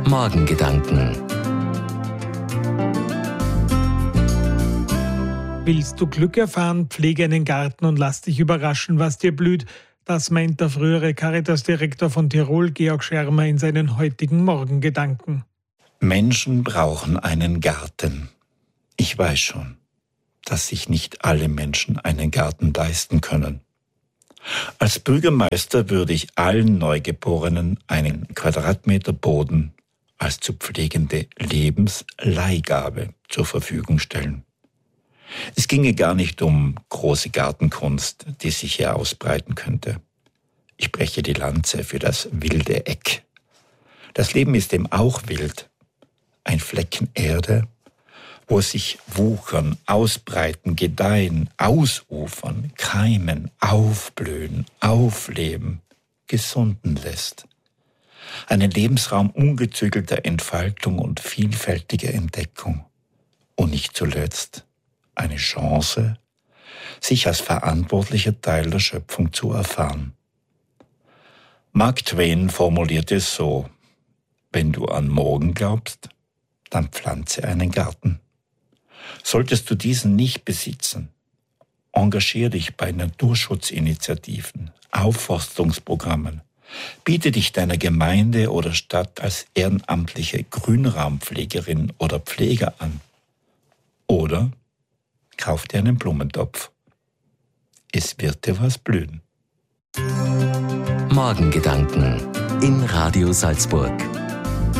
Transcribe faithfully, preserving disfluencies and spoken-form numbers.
Morgengedanken. Willst du Glück erfahren, pflege einen Garten und lass dich überraschen, was dir blüht. Das meint der frühere Caritas-Direktor von Tirol, Georg Schermer, in seinen heutigen Morgengedanken. Menschen brauchen einen Garten. Ich weiß schon, dass sich nicht alle Menschen einen Garten leisten können. Als Bürgermeister würde ich allen Neugeborenen einen Quadratmeter Boden als zu pflegende Lebensleihgabe zur Verfügung stellen. Es ginge gar nicht um große Gartenkunst, die sich hier ausbreiten könnte. Ich breche die Lanze für das wilde Eck. Das Leben ist eben auch wild. Ein Flecken Erde, wo sich wuchern, ausbreiten, gedeihen, ausufern, keimen, aufblühen, aufleben, gesunden lässt. Einen Lebensraum ungezügelter Entfaltung und vielfältiger Entdeckung. Und nicht zuletzt eine Chance, sich als verantwortlicher Teil der Schöpfung zu erfahren. Mark Twain formulierte es so: Wenn du an morgen glaubst, dann pflanze einen Garten. Solltest du diesen nicht besitzen, engagier dich bei Naturschutzinitiativen, Aufforstungsprogrammen, biete dich deiner Gemeinde oder Stadt als ehrenamtliche Grünraumpflegerin oder Pfleger an. Oder kauf dir einen Blumentopf. Es wird dir was blühen. Morgengedanken in Radio Salzburg.